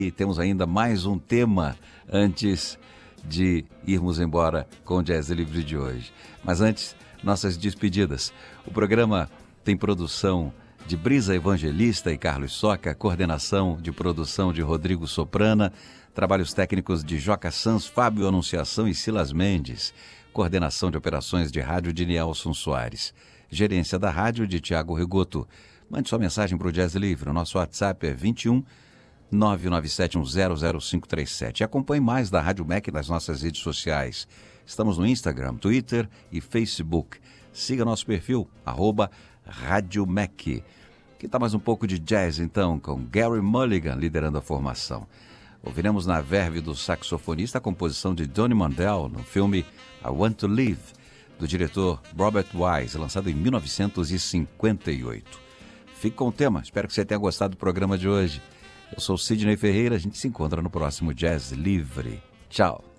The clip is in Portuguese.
E temos ainda mais um tema antes de irmos embora com o Jazz Livre de hoje. Mas antes, nossas despedidas. O programa tem produção de Brisa Evangelista e Carlos Soca, coordenação de produção de Rodrigo Soprana, trabalhos técnicos de Joca Sanz, Fábio Anunciação e Silas Mendes, coordenação de operações de rádio de Nielson Soares, gerência da rádio de Tiago Rigoto. Mande sua mensagem para o Jazz Livre. O nosso WhatsApp é 21 997100537. E acompanhe mais da Rádio MEC nas nossas redes sociais. Estamos no Instagram, Twitter e Facebook. Siga nosso perfil, @Rádio MEC. Que tal mais um pouco de jazz, então, com Gary Mulligan liderando a formação. Ouviremos na verve do saxofonista a composição de Donny Mandel no filme I Want to Live, do diretor Robert Wise, lançado em 1958. Fique com o tema, espero que você tenha gostado do programa de hoje. Eu sou Sidney Ferreira, a gente se encontra no próximo Jazz Livre. Tchau!